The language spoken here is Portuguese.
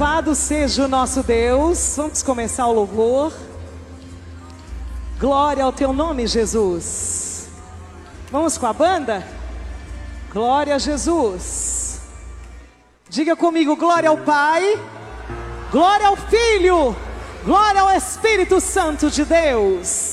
Louvado seja o nosso Deus. Vamos começar o louvor. Glória ao teu nome, Jesus. Vamos com a banda? Glória a Jesus. Diga comigo: glória ao Pai, glória ao Filho, glória ao Espírito Santo de Deus.